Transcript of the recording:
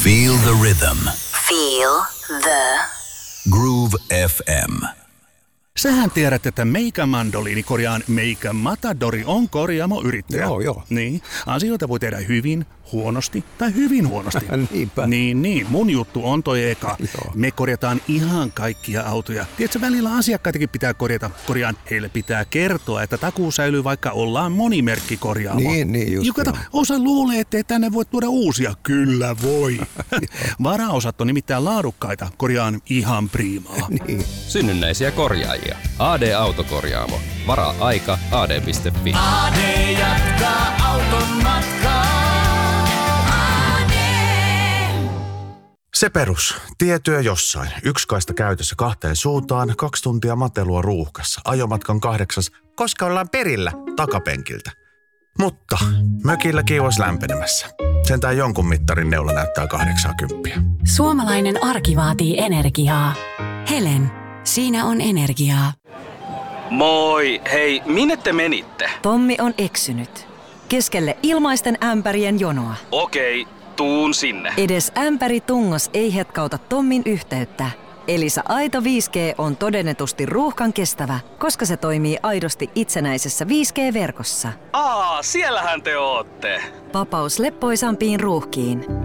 Feel the rhythm. Feel the Groove FM. Sähän tiedät, että Meikä Mandoliini, Meikä Matadori on korjaamoyrittäjä. Joo. Niin, asioita voi tehdä hyvin, huonosti tai hyvin huonosti. Niinpä. Niin, mun juttu on toi eka. Joo. Me korjataan ihan kaikkia autoja. Tiedätkö, välillä asiakkaitakin pitää korjata. Heille pitää kertoa, että takuu säilyy, vaikka ollaan monimerkkikorjaamo. Niin just. Kato, osa luulee, ettei tänne voi tuoda uusia. Kyllä voi. Varaosat on nimittäin laadukkaita. Korjaan ihan priimaa. Niin. Synnynnäisiä korjaajia. AD-autokorjaamo. Varaa aika ad.fi. AD jatkaa auton matkaa. Se perus. Tietyö jossain. Yksi kaista käytössä 2 suuntaan, 2 tuntia matelua ruuhkassa. Ajomatkan 8, koska ollaan perillä takapenkiltä. Mutta mökillä kiivas lämpenemässä. Sentään jonkun mittarin neula näyttää 80. Suomalainen arki vaatii energiaa. Helen, siinä on energiaa. Moi, hei, minne te menitte? Tommi on eksynyt. Keskelle ilmaisten ämpärien jonoa. Okei, tuun sinne. Edes ämpäri tungos ei hetkauta Tommin yhteyttä. Elisa Aito 5G on todennetusti ruuhkan kestävä, koska se toimii aidosti itsenäisessä 5G-verkossa. Siellähän te ootte. Vapaus leppoisampiin ruuhkiin.